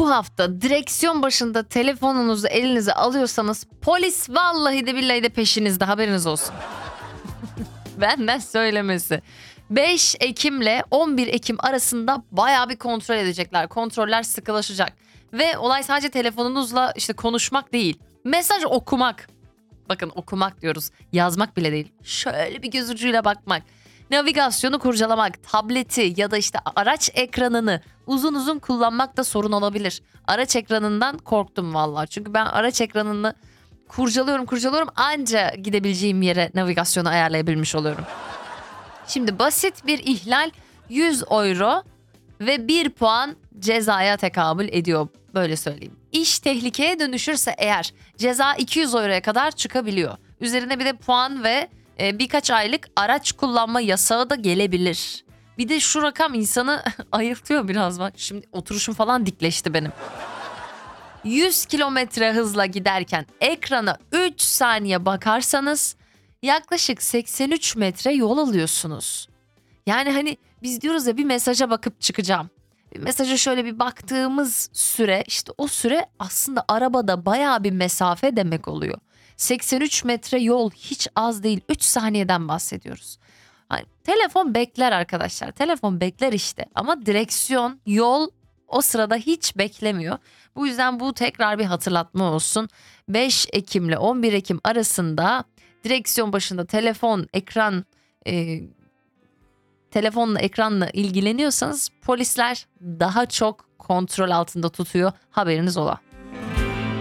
bu hafta direksiyon başında telefonunuzu elinize alıyorsanız polis vallahi de billahi de peşinizde, haberiniz olsun. Benden söylemesi. 5 Ekim ile 11 Ekim arasında bayağı bir kontrol edecekler. Kontroller sıkılaşacak. Ve olay sadece telefonunuzla işte konuşmak değil. Mesaj okumak. Bakın okumak diyoruz. Yazmak bile değil. Şöyle bir göz ucuyla bakmak. Navigasyonu kurcalamak, tableti ya da işte araç ekranını uzun uzun kullanmak da sorun olabilir. Araç ekranından korktum vallahi. Çünkü ben araç ekranını kurcalıyorum anca gidebileceğim yere navigasyonu ayarlayabilmiş oluyorum. Şimdi basit bir ihlal 100 euro ve 1 puan cezaya tekabül ediyor, böyle söyleyeyim. İş tehlikeye dönüşürse eğer ceza 200 euroya kadar çıkabiliyor. Üzerine bir de puan ve birkaç aylık araç kullanma yasağı da gelebilir. Bir de şu rakam insanı ayıltıyor biraz bak. Şimdi oturuşum falan dikleşti benim. 100 kilometre hızla giderken ekrana 3 saniye bakarsanız yaklaşık 83 metre yol alıyorsunuz. Yani hani biz diyoruz ya, bir mesaja bakıp çıkacağım. Bir mesaja şöyle bir baktığımız süre, işte o süre aslında arabada bayağı bir mesafe demek oluyor. 83 metre yol hiç az değil. 3 saniyeden bahsediyoruz. Hani telefon bekler arkadaşlar. Telefon bekler işte ama direksiyon, yol o sırada hiç beklemiyor. Bu yüzden bu tekrar bir hatırlatma olsun. 5 Ekim ile 11 Ekim arasında direksiyon başında telefonla ekranla ilgileniyorsanız polisler daha çok kontrol altında tutuyor, haberiniz ola.